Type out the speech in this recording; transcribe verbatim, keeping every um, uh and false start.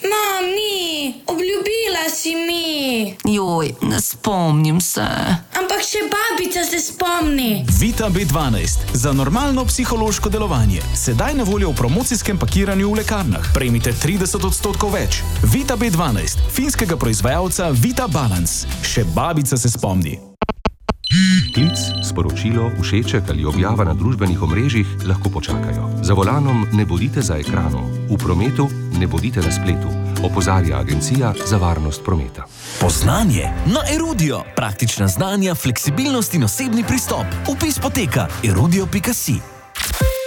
Mam, ni, obljubila si mi. Joj, ne spomnim se. Ampak še babica se spomni. Vita B dvanajst. Za normalno psihološko delovanje. Sedaj na voljo v promocijskem pakiranju v lekarnah. Prejmite trideset odstotkov več. Vita B dvanajst. Finskega proizvajalca Vita Balance. Še babica se spomni. Klic, sporočilo, všeček ali objava na družbenih omrežjih lahko počakajo. Za volanom ne bodite za ekranom. V prometu ne bodite na spletu. Opozarja Agencija za varnost prometa. Poznanje na Erudio. Praktična znanja, fleksibilnost in osebni pristop. Vpis poteka erudio pika si.